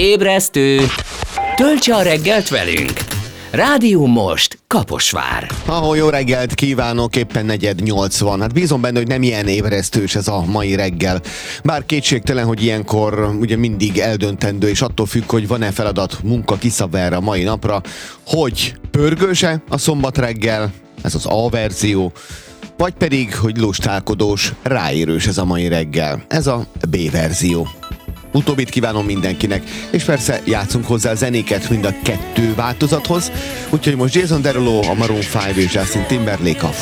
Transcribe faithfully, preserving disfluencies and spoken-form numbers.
Ébresztő! Töltse a reggelt velünk! Rádió Most, Kaposvár. Ahol jó reggelt kívánok, éppen negyed nyolc van. Hát bízom benne, hogy nem ilyen ébresztős ez a mai reggel. Bár kétségtelen, hogy ilyenkor ugye mindig eldöntendő, és attól függ, hogy van-e feladat, munka kiszabva erre a mai napra, hogy pörgőse a szombat reggel, ez az A verzió, vagy pedig, hogy lustálkodós, ráérős ez a mai reggel. Ez a B verzió. Utóbbit kívánom mindenkinek, és persze játszunk hozzá zenéket mind a kettő változathoz, úgyhogy most Jason Derulo, a Maroon öt és Justin Timberlake a